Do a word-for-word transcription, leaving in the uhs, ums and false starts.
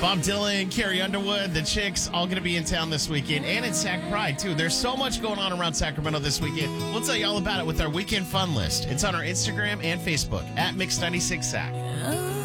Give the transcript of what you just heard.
Bob Dylan, Carrie Underwood, the Chicks, all going to be in town this weekend, and in Sac Pride, too. There's so much going on around Sacramento this weekend. We'll tell you all about it with our weekend fun list. It's on our Instagram and Facebook, at Mix ninety-six Sac.